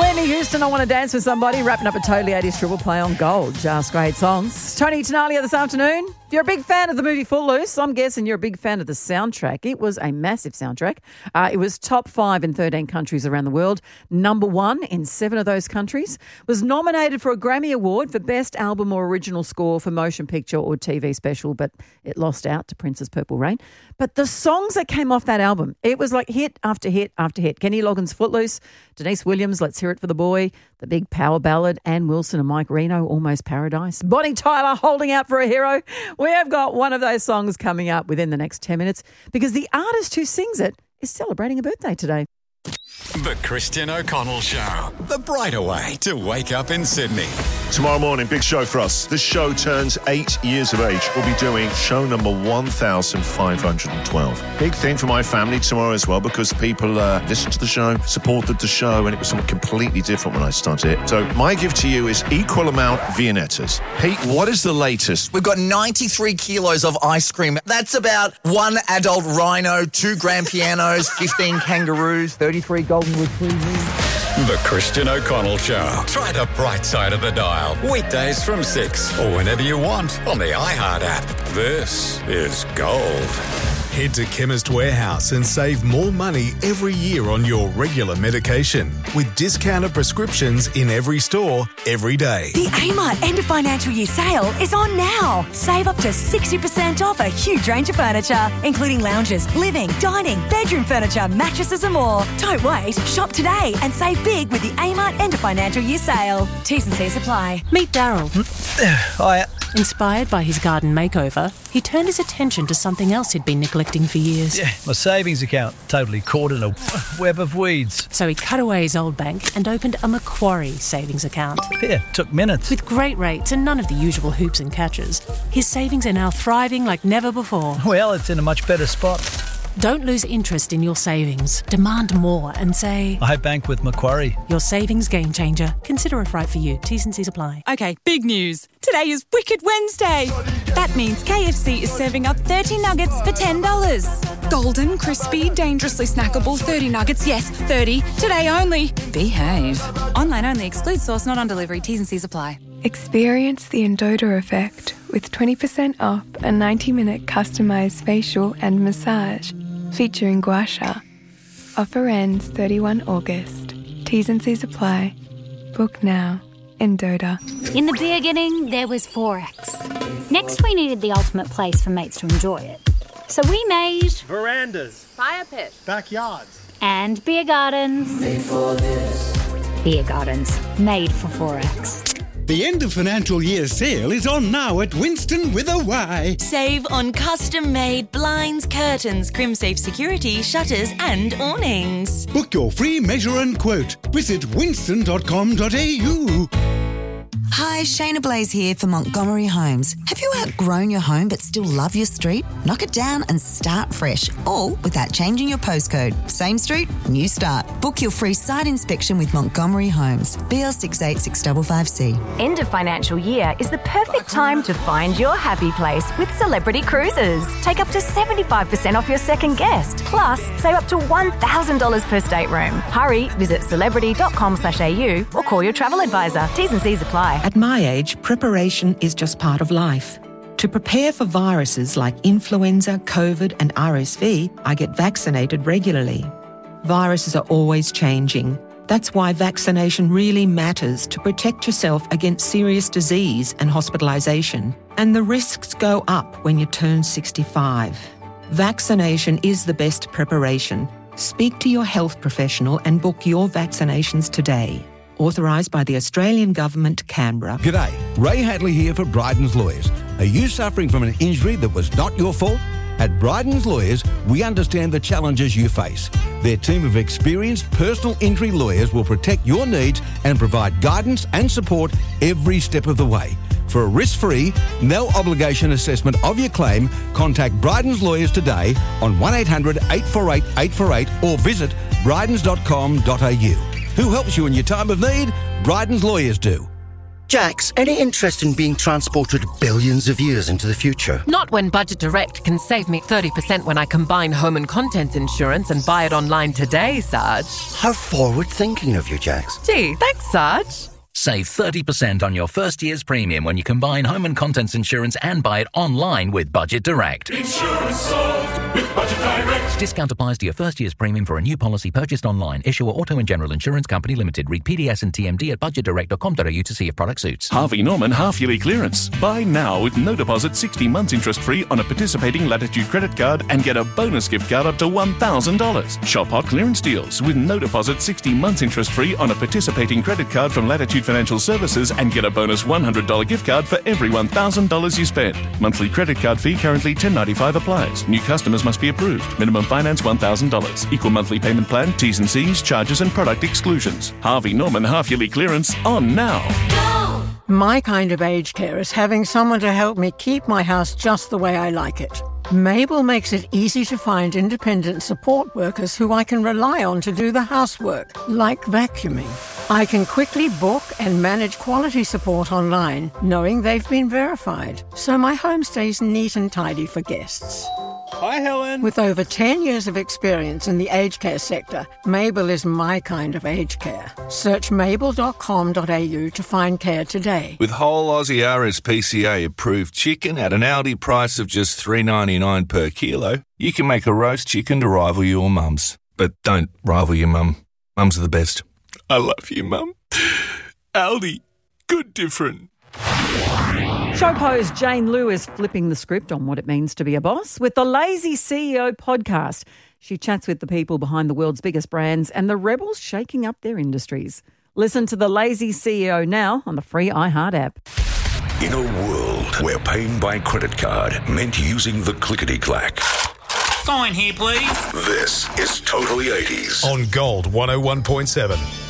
Whitney Houston, I Want to Dance with Somebody, wrapping up a totally 80s triple play on Gold. Just great songs. Tony Tenalia this afternoon. If you're a big fan of the movie Footloose, I'm guessing you're a big fan of the soundtrack. It was a massive soundtrack. It was top 5 in 13 countries around the world, number 1 in 7 of those countries, was nominated for a Grammy Award for Best Album or Original Score for Motion Picture or TV Special, but it lost out to Prince's Purple Rain. But the songs that came off that album, it was like hit after hit after hit. Kenny Loggins' Footloose, Denise Williams, Let's Hear It for the Boy, the big power ballad, Ann Wilson and Mike Reno, Almost Paradise, Bonnie Tyler, Holding Out for a Hero. We have got one of those songs coming up within the next 10 minutes because the artist who sings it is celebrating a birthday today. The Christian O'Connell Show. The brighter way to wake up in Sydney. Tomorrow morning, big show for us. This show turns 8 years of age. We'll be doing show number 1,512. Big thing for my family tomorrow as well because people listened to the show, supported the show, and it was something completely different when I started it. So my gift to you is equal amount Viennettas. Pete, what is the latest? We've got 93 kilos of ice cream. That's about 1 adult rhino, 2 grand pianos, 15 kangaroos, 33 golden retrievers. The Christian O'Connell Show. Try the bright side of the dial. Weekdays from 6 or whenever you want on the iHeart app. This is Gold. Head to Chemist Warehouse and save more money every year on your regular medication with discounted prescriptions in every store, every day. The Amart End of Financial Year sale is on now. Save up to 60% off a huge range of furniture, including lounges, living, dining, bedroom furniture, mattresses and more. Don't wait. Shop today and save big with the Amart End of Financial Year sale. T's and C's apply. Meet Daryl. Hiya. Inspired by his garden makeover, he turned his attention to something else he'd been neglecting for years. Yeah, my savings account, totally caught in a web of weeds. So he cut away his old bank and opened a Macquarie savings account. Yeah, took minutes. With great rates and none of the usual hoops and catches, his savings are now thriving like never before. Well, it's in a much better spot. Don't lose interest in your savings. Demand more and say, I bank with Macquarie. Your savings game changer. Consider if right for you. T's and C's apply. Okay, big news. Today is Wicked Wednesday. That means KFC is serving up 30 nuggets for $10. Golden, crispy, dangerously snackable 30 nuggets. Yes, 30. Today only. Behave. Online only. Excludes source, not on delivery. T's and C's apply. Experience the Endota effect with 20% off a 90-minute customised facial and massage featuring gua sha. Offer ends 31 August. T's and C's apply. Book now. Endota. In the beginning, there was Forex. Next, we needed the ultimate place for mates to enjoy it. So we made verandas, fire pits, backyards, and beer gardens. Made for this. Beer gardens made for Forex. The end of financial year sale is on now at Winston with a Y. Save on custom-made blinds, curtains, crimsafe security, shutters and awnings. Book your free measure and quote. Visit winston.com.au. Hi, Shayna Blaze here for Montgomery Homes. Have you outgrown your home but still love your street? Knock it down and start fresh, all without changing your postcode. Same street, new start. Book your free site inspection with Montgomery Homes. BL686555C. End of financial year is the perfect time to find your happy place with Celebrity Cruises. Take up to 75% off your second guest. Plus, save up to $1,000 per stateroom. Hurry, visit celebrity.com.au or call your travel advisor. T's and C's apply. At my age, preparation is just part of life. To prepare for viruses like influenza, COVID and RSV, I get vaccinated regularly. Viruses are always changing. That's why vaccination really matters to protect yourself against serious disease and hospitalisation. And the risks go up when you turn 65. Vaccination is the best preparation. Speak to your health professional and book your vaccinations today. Authorised by the Australian Government, Canberra. G'day, Ray Hadley here for Bryden's Lawyers. Are you suffering from an injury that was not your fault? At Bryden's Lawyers, we understand the challenges you face. Their team of experienced personal injury lawyers will protect your needs and provide guidance and support every step of the way. For a risk-free, no-obligation assessment of your claim, contact Bryden's Lawyers today on 1800 848 848 or visit brydens.com.au. Who helps you in your time of need? Bryden's Lawyers do. Jax, any interest in being transported billions of years into the future? Not when Budget Direct can save me 30% when I combine home and contents insurance and buy it online today, Sarge. How forward-thinking of you, Jax. Gee, thanks, Sarge. Save 30% on your first year's premium when you combine home and contents insurance and buy it online with Budget Direct. Insurance solved with Budget Direct. Discount applies to your first year's premium for a new policy purchased online. Issuer Auto and General Insurance Company Limited. Read PDS and TMD at budgetdirect.com.au to see if product suits. Harvey Norman half-yearly clearance. Buy now with no deposit, 60 months interest-free on a participating Latitude credit card and get a bonus gift card up to $1,000. Shop hot clearance deals with no deposit, 60 months interest-free on a participating credit card from Latitude Financial Services and get a bonus $100 gift card for every $1,000 you spend. Monthly credit card fee currently $10.95 applies. New customers must be approved. Minimum finance $1,000. Equal monthly payment plan, T's and C's, charges and product exclusions. Harvey Norman half-yearly clearance on now. My kind of aged care is having someone to help me keep my house just the way I like it. Mabel makes it easy to find independent support workers who I can rely on to do the housework, like vacuuming. I can quickly book and manage quality support online, knowing they've been verified, so my home stays neat and tidy for guests. Hi, Helen. With over 10 years of experience in the aged care sector, Mabel is my kind of aged care. Search mabel.com.au to find care today. With whole Aussie RSPCA approved chicken at an Aldi price of just $3.99 per kilo, you can make a roast chicken to rival your mum's. But don't rival your mum. Mums are the best. I love you, Mum. Aldi. Good different. Show host Jane Liu is flipping the script on what it means to be a boss with the Lazy CEO podcast. She chats with the people behind the world's biggest brands and the rebels shaking up their industries. Listen to the Lazy CEO now on the free iHeart app. In a world where paying by credit card meant using the clickety-clack. Sign here, please. This is Totally 80s. On Gold 101.7.